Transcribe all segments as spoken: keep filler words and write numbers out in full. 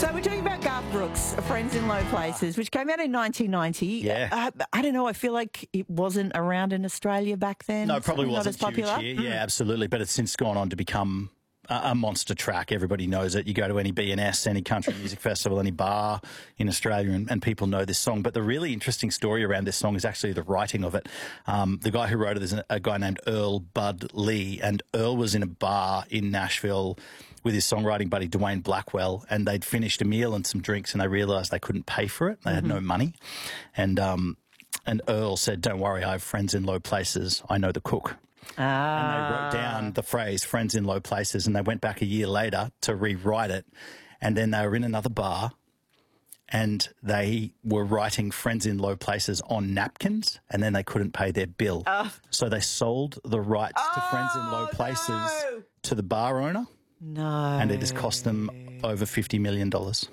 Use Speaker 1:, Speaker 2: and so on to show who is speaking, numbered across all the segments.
Speaker 1: So we're talking about Garth Brooks, Friends in Low Places, which came out in nineteen ninety.
Speaker 2: Yeah.
Speaker 1: Uh, I don't know. I feel like it wasn't around in Australia back then.
Speaker 2: No, it probably
Speaker 1: Something
Speaker 2: wasn't
Speaker 1: not as popular.
Speaker 2: huge here. Yeah, absolutely. But it's since gone on to become a, a monster track. Everybody knows it. You go to any B N S, any country music festival, any bar in Australia, and, and people know this song. But the really interesting story around this song is actually the writing of it. Um, the guy who wrote it is a, a guy named Earl Bud Lee, and Earl was in a bar in Nashville with his songwriting buddy Dwayne Blackwell, and they'd finished a meal and some drinks, and they realised they couldn't pay for it. They mm-hmm. had no money, and um, and Earl said, "Don't worry, I have friends in low places. I know the cook."
Speaker 1: Ah.
Speaker 2: And they wrote down the phrase "friends in low places," and they went back a year later to rewrite it, and then they were in another bar, and they were writing "friends in low places" on napkins, and then they couldn't pay their bill,
Speaker 1: oh.
Speaker 2: so they sold the rights
Speaker 1: oh,
Speaker 2: to "friends in low places"
Speaker 1: no.
Speaker 2: to the bar owner.
Speaker 1: No.
Speaker 2: And it has cost them over fifty million dollars.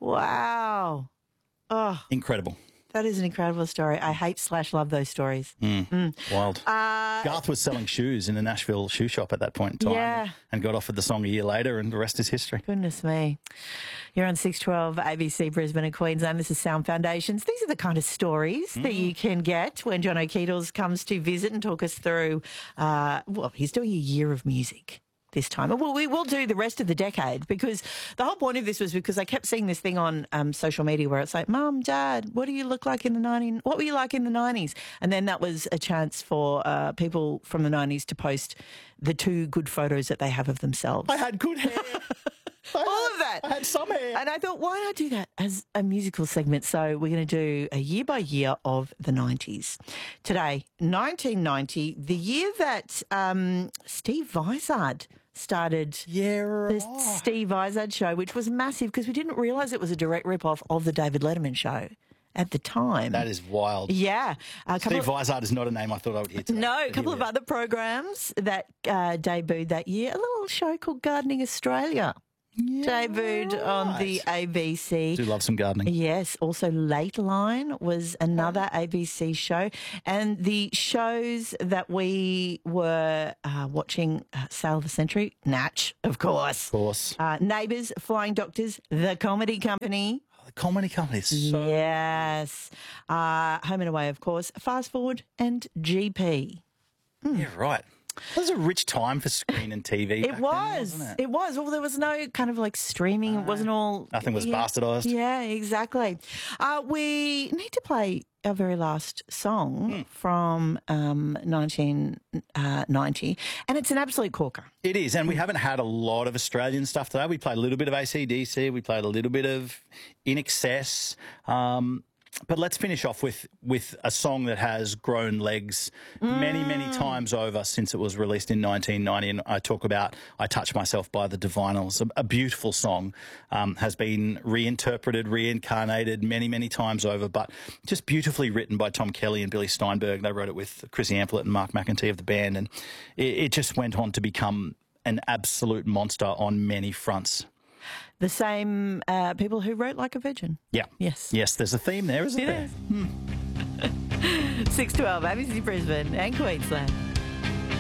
Speaker 1: Wow. Oh.
Speaker 2: Incredible.
Speaker 1: That is an incredible story. I hate slash love those stories.
Speaker 2: Mm. Mm. Wild.
Speaker 1: Uh,
Speaker 2: Garth was selling shoes in a Nashville shoe shop at that point in time.
Speaker 1: Yeah.
Speaker 2: And got offered the song a year later, and the rest is history.
Speaker 1: Goodness me. You're on six twelve A B C Brisbane and Queensland. This is Sound Foundations. These are the kind of stories mm. that you can get when John O'Keedles comes to visit and talk us through, uh, well, he's doing a year of music this time. Well, we will do the rest of the decade, because the whole point of this was because I kept seeing this thing on um, social media where it's like, Mum, Dad, what do you look like in the nineties? What were you like in the nineties? And then that was a chance for uh, people from the nineties to post the two good photos that they have of themselves.
Speaker 2: I had good hair.
Speaker 1: All of that.
Speaker 2: I had some hair.
Speaker 1: And I thought, why not do that as a musical segment? So we're going to do a year by year of the nineties. Today, nineteen ninety, the year that um, Steve Vizard started
Speaker 2: yeah, right.
Speaker 1: the Steve Vizard Show, which was massive because we didn't realise it was a direct rip-off of the David Letterman Show at the time.
Speaker 2: That is wild.
Speaker 1: Yeah. A
Speaker 2: Steve
Speaker 1: of,
Speaker 2: Vizard is not a name I thought I would hear today.
Speaker 1: No, a couple of other programs that uh, debuted that year. A little show called Gardening Australia. Yeah, debuted right. on the A B C.
Speaker 2: Do love some gardening.
Speaker 1: Yes. Also, Late Line was another A B C show. And the shows that we were uh, watching, uh, Sale of the Century, Natch, of course.
Speaker 2: Of course.
Speaker 1: Uh, Neighbours, Flying Doctors, The Comedy Company.
Speaker 2: Oh, the Comedy Company is so...
Speaker 1: Yes. Uh, Home and Away, of course. Fast Forward and G P.
Speaker 2: Mm. Yeah, right. It was a rich time for screen and T V.
Speaker 1: It was.
Speaker 2: Then, it?
Speaker 1: it was. Well, there was no kind of like streaming. Uh, it wasn't all.
Speaker 2: Nothing was
Speaker 1: yeah,
Speaker 2: bastardised.
Speaker 1: Yeah, exactly. Uh, we need to play our very last song mm. from um, nineteen ninety, and it's an absolute corker.
Speaker 2: It is, and we haven't had a lot of Australian stuff today. We played a little bit of A C D C. We played a little bit of In Excess. Um, But let's finish off with, with a song that has grown legs mm. many, many times over since it was released in nineteen ninety. And I talk about I Touch Myself by the Divinyls, a, a beautiful song, um, has been reinterpreted, reincarnated many, many times over, but just beautifully written by Tom Kelly and Billy Steinberg. They wrote it with Chrissy Amphlett and Mark McEntee of the band, and it, it just went on to become an absolute monster on many fronts.
Speaker 1: The same uh, people who wrote Like a Virgin.
Speaker 2: Yeah.
Speaker 1: Yes.
Speaker 2: Yes, there's a theme there, isn't
Speaker 1: it
Speaker 2: there?
Speaker 1: Is. Hmm. six twelve, A B C Brisbane and Queensland.